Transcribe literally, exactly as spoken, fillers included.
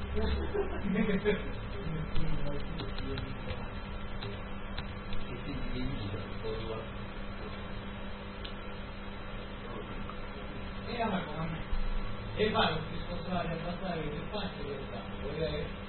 E allora come me. E vado a spostare a passare il spazio del campo.